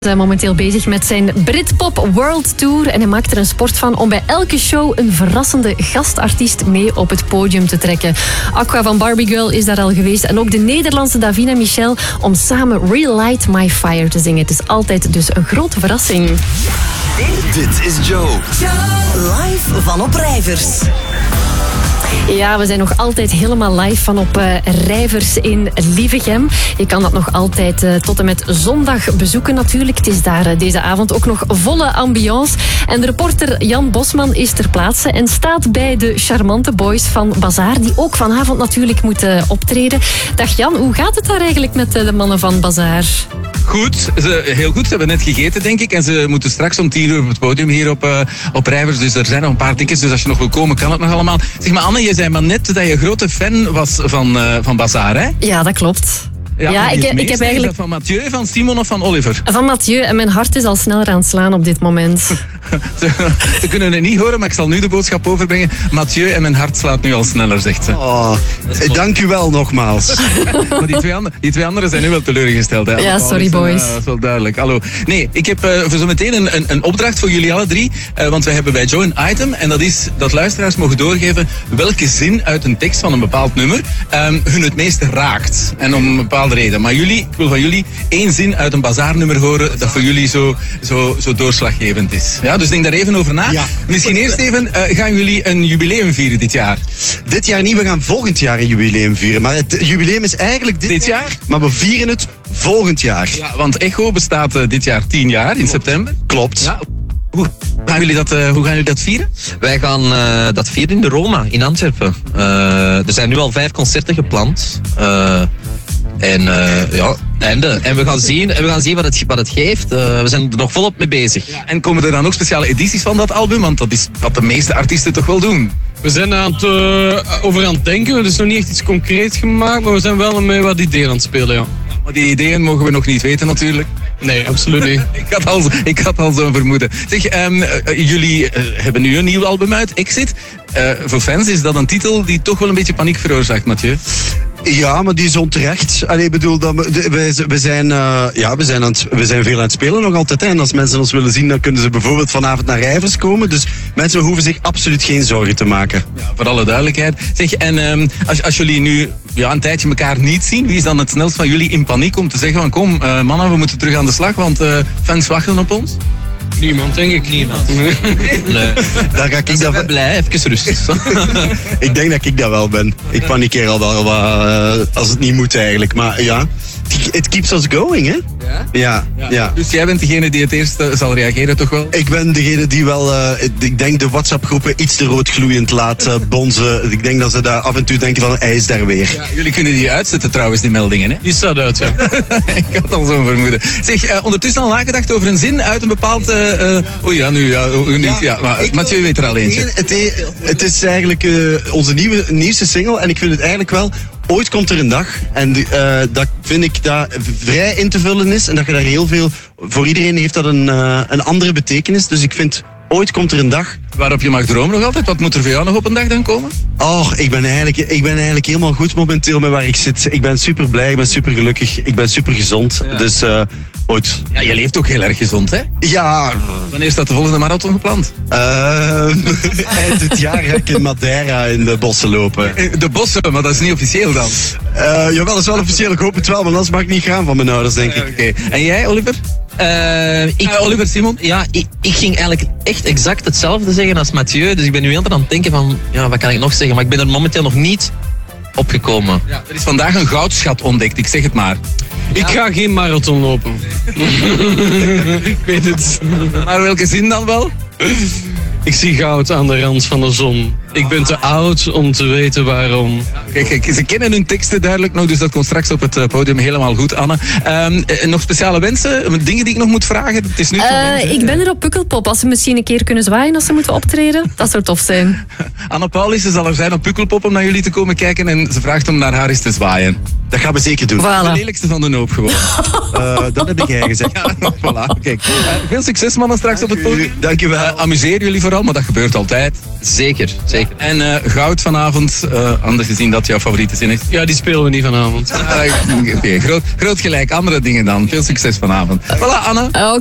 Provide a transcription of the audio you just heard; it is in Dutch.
Hij is momenteel bezig met zijn Britpop World Tour en hij maakt er een sport van om bij elke show een verrassende gastartiest mee op het podium te trekken. Aqua van Barbie Girl is daar al geweest en ook de Nederlandse Davina Michel om samen Relight My Fire te zingen. Het is altijd dus een grote verrassing. Dit is Joe. Live van op Rijvers. Ja, we zijn nog altijd helemaal live van op Rijvers in Lievegem. Je kan dat nog altijd tot en met zondag bezoeken natuurlijk. Het is daar deze avond ook nog volle ambiance. En de reporter Jan Bosman is ter plaatse en staat bij de charmante boys van Bazaar, die ook vanavond natuurlijk moeten optreden. Dag Jan, hoe gaat het daar eigenlijk met de mannen van Bazaar? Goed, heel goed. Ze hebben net gegeten, denk ik. En ze moeten straks om 10 uur op het podium hier op Rijvers. Dus er zijn nog een paar tickets. Dus als je nog wil komen, kan het nog allemaal. Zeg maar, Anne, je zei maar net dat je grote fan was van Bazaar, hè? Ja, dat klopt. Ja, ik heb eigenlijk... Is dat van Mathieu, van Simon of van Oliver? Van Mathieu, en mijn hart is al sneller aan het slaan op dit moment. Ze kunnen het niet horen, maar ik zal nu de boodschap overbrengen. Mathieu en mijn hart slaat nu al sneller, zegt ze. Oh, dank u wel nogmaals. Maar die twee anderen zijn nu wel teleurgesteld. Hè? Ja, sorry boys. Dat is wel duidelijk. Hallo. Nee, ik heb voor zo meteen een opdracht voor jullie alle drie. Want wij hebben bij Joe een item. En dat is dat luisteraars mogen doorgeven welke zin uit een tekst van een bepaald nummer hun het meest raakt. En om een bepaalde reden. Maar ik wil van jullie één zin uit een bazaarnummer horen dat voor jullie zo doorslaggevend is. Ja, dus denk daar even over na. Ja. Misschien eerst even, gaan jullie een jubileum vieren dit jaar? Dit jaar niet, we gaan volgend jaar een jubileum vieren. Maar het jubileum is eigenlijk dit jaar, maar we vieren het volgend jaar. Ja, want Echo bestaat dit jaar 10 jaar in september. Klopt. Ja. Hoe gaan jullie dat vieren? Wij gaan dat vieren in de Roma, in Antwerpen. Er zijn nu al 5 concerten gepland. Einde. En we gaan zien wat het geeft. We zijn er nog volop mee bezig. Ja, en komen er dan ook speciale edities van dat album? Want dat is wat de meeste artiesten toch wel doen. We zijn over aan het denken. Het is nog niet echt iets concreets gemaakt, maar we zijn wel met wat ideeën aan het spelen, ja. Maar die ideeën mogen we nog niet weten natuurlijk. Nee, absoluut niet. Ik had al zo'n vermoeden. Zeg, jullie hebben nu een nieuw album uit, Exit. Voor fans is dat een titel die toch wel een beetje paniek veroorzaakt, Mathieu. Ja, maar die is onterecht. Allee, ik bedoel, we zijn veel aan het spelen nog altijd. Hè. En als mensen ons willen zien, dan kunnen ze bijvoorbeeld vanavond naar Rijvers komen. Dus mensen hoeven zich absoluut geen zorgen te maken. Ja, voor alle duidelijkheid. Zeg, en als jullie nu een tijdje elkaar niet zien, wie is dan het snelst van jullie in paniek om te zeggen van kom, mannen, we moeten terug aan de slag, want fans wachten op ons? Niemand, denk ik. Niemand. Nee. Daar ga ik ben blij, even rustig. Ik denk dat ik dat wel ben. Ik panikeer al wel als het niet moet eigenlijk. Maar ja, it keeps us going, hè? Ja. Dus jij bent degene die het eerst zal reageren, toch wel? Ik ben degene die wel, ik denk de WhatsApp-groepen iets te roodgloeiend laat bonzen. Ik denk dat ze daar af en toe denken van, hij is daar weer. Ja, jullie kunnen die uitzetten trouwens, die meldingen, hè? Die staat uit, ja. Ik had al zo'n vermoeden. Zeg, ondertussen al nagedacht over een zin uit een bepaald... maar Mathieu weet er al eentje. Het is eigenlijk onze nieuwste single en ik vind het eigenlijk wel... Ooit komt er een dag en dat vind ik dat vrij in te vullen is en dat je daar heel veel... Voor iedereen heeft dat een andere betekenis, dus ik vind... Ooit komt er een dag... Waarop je mag dromen nog altijd? Wat moet er voor jou nog op een dag dan komen? Oh, ik ben eigenlijk helemaal goed momenteel met waar ik zit. Ik ben super blij, ik ben super gelukkig, ik ben super gezond. Ja. Dus ooit... Ja, je leeft ook heel erg gezond, hè? Ja. Wanneer staat de volgende marathon gepland? Eind dit jaar ga ik in Madeira in de bossen lopen. De bossen, maar dat is niet officieel dan? Jawel, dat is wel officieel. Ik hoop het wel, maar anders mag ik niet gaan van mijn ouders, denk ik. Okay. En jij, Oliver? Oliver, Simon? Ja, ik ging eigenlijk echt exact hetzelfde zeggen als Mathieu. Dus ik ben nu heel aan het denken van, ja, wat kan ik nog zeggen? Maar ik ben er momenteel nog niet opgekomen. Ja, er is vandaag een goudschat ontdekt, ik zeg het maar. Ik ga geen marathon lopen. Ik weet het. Maar welke zin dan wel? Ik zie goud aan de rand van de zon. Ik ben te oud om te weten waarom. Kijk, ze kennen hun teksten duidelijk nog, dus dat komt straks op het podium helemaal goed, Anne. Nog speciale wensen? Dingen die ik nog moet vragen? Het is nu ik ben er op Pukkelpop. Als ze misschien een keer kunnen zwaaien als ze moeten optreden, dat zou tof zijn. Anne Paulissen zal er zijn op Pukkelpop om naar jullie te komen kijken en ze vraagt om naar haar eens te zwaaien. Dat gaan we zeker doen. De Voilà. lelijkste van de hoop gewoon. Dat heb ik jij gezegd. Ja, voilà. Kijk. Veel succes mannen straks op het podium. Dank u wel. Amuseer jullie vooral, maar dat gebeurt altijd. Zeker, zeker. En goud vanavond, anders gezien dat jouw favoriete zin is. Ja, die spelen we niet vanavond. Oké, groot gelijk. Andere dingen dan. Veel succes vanavond. Voilà, Anne.